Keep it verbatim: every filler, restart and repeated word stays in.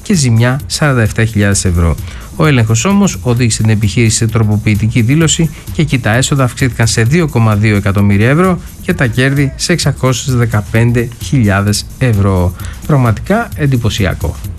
και ζημιά σαράντα επτά χιλιάδες ευρώ. Ο έλεγχος όμως οδήγησε την επιχείρηση σε τροποποιητική δήλωση και εκεί τα έσοδα αυξήθηκαν σε δύο κόμμα δύο εκατομμύρια ευρώ και τα κέρδη σε εξακόσιες δεκαπέντε χιλιάδες ευρώ. Πραγματικά εντυπωσιακό.